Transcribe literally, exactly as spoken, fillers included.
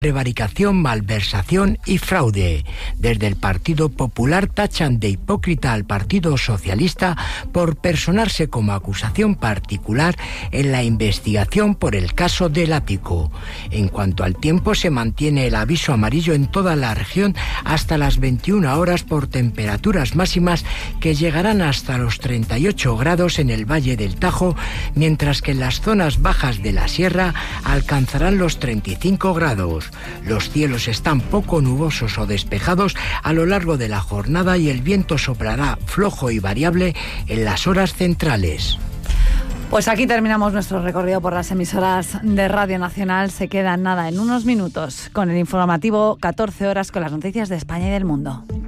prevaricación, malversación y fraude. Desde el Partido Popular tachan de hipócrita al Partido Socialista por personarse como acusación particular en la investigación por el caso del ático. En cuanto al tiempo, se mantiene el aviso amarillo en toda la región hasta las veintiuna horas por temperaturas máximas que llegarán hasta los treinta y ocho grados en el Valle del Tajo, mientras que en las zonas bajas de la sierra alcanzarán los treinta y cinco grados. Los cielos están poco nubosos o despejados a lo largo de la jornada y el viento soplará flojo y variable en las horas centrales. Pues aquí terminamos nuestro recorrido por las emisoras de Radio Nacional. Se quedan nada en unos minutos con el informativo catorce horas con las noticias de España y del mundo.